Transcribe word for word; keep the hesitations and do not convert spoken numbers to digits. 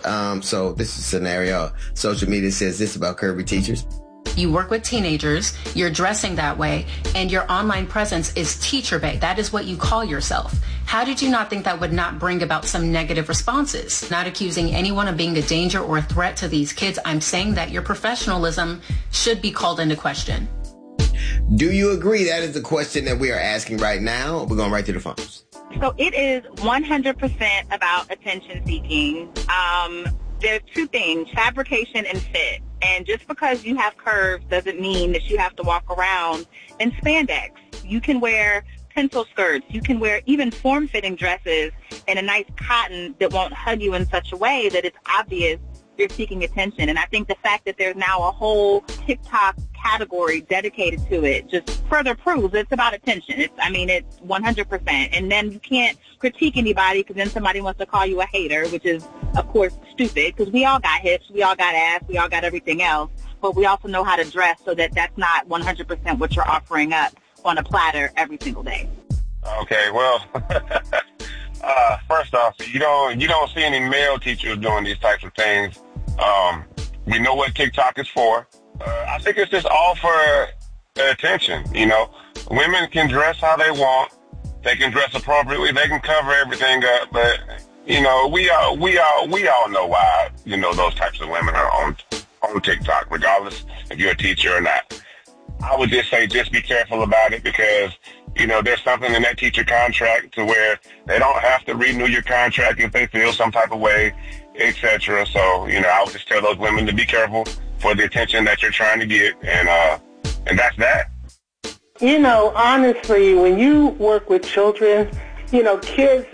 Um, so this is a scenario. Social media says this about curvy teachers. You work with teenagers, you're dressing that way, and your online presence is teacher bait. That is what you call yourself. How did you not think that would not bring about some negative responses? Not accusing anyone of being a danger or a threat to these kids. I'm saying that your professionalism should be called into question. Do you agree? That is the question that we are asking right now. We're going right to the phones. So it is one hundred percent about attention seeking. Um, there's two things, fabrication and fit. And just because you have curves doesn't mean that you have to walk around in spandex. You can wear pencil skirts. You can wear even form-fitting dresses in a nice cotton that won't hug you in such a way that it's obvious you're seeking attention. And I think the fact that there's now a whole TikTok category dedicated to it just further proves it's about attention. It's, I mean, it's one hundred percent. And then you can't critique anybody because then somebody wants to call you a hater, which is, of course, stupid because we all got hips, we all got ass, we all got everything else. But we also know how to dress so that that's not one hundred percent what you're offering up on a platter every single day. Okay, well, uh, first off, you don't you don't see any male teachers doing these types of things. Um, we know what TikTok is for. Uh, I think it's just all for attention. You know, women can dress how they want. They can dress appropriately. They can cover everything up. But you know, we all we all we all know why. You know, those types of women are on on TikTok, regardless if you're a teacher or not. I would just say just be careful about it because, you know, there's something in that teacher contract to where they don't have to renew your contract if they feel some type of way, et cetera. So, you know, I would just tell those women to be careful for the attention that you're trying to get, and uh, and that's that. You know, honestly, when you work with children, you know, kids